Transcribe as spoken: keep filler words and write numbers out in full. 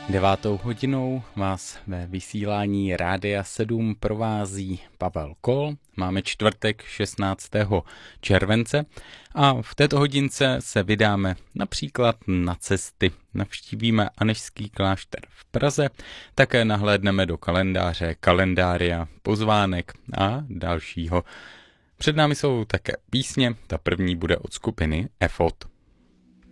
Devátou hodinou vás ve vysílání Rádia sedm provází Pavel Kol. Máme čtvrtek šestnáctého července a v této hodince se vydáme například na cesty. Navštívíme Anežský klášter v Praze, také nahlédneme do kalendáře, kalendária, pozvánek a dalšího. Před námi jsou také písně, ta první bude od skupiny Efod.